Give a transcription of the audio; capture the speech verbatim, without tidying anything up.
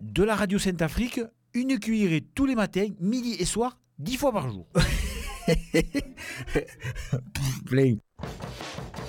de la radio Sainte-Afrique, une cuillerée tous les matins, midi et soir, dix fois par jour. Plein.